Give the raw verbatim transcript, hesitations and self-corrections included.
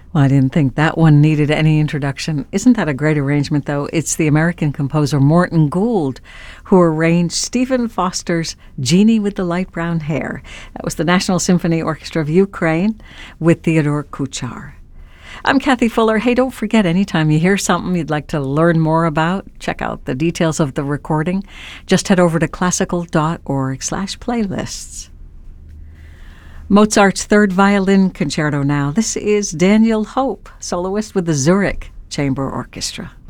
Well, I didn't think that one needed any introduction. Isn't that a great arrangement, though? It's the American composer Morton Gould who arranged Stephen Foster's Genie with the Light Brown Hair. That was the National Symphony Orchestra of Ukraine with Theodore Kuchar. I'm Kathy Fuller. Hey, don't forget, anytime you hear something you'd like to learn more about, check out the details of the recording. Just head over to classical.org slash playlists. Mozart's Third Violin Concerto now. This is Daniel Hope, soloist with the Zurich Chamber Orchestra.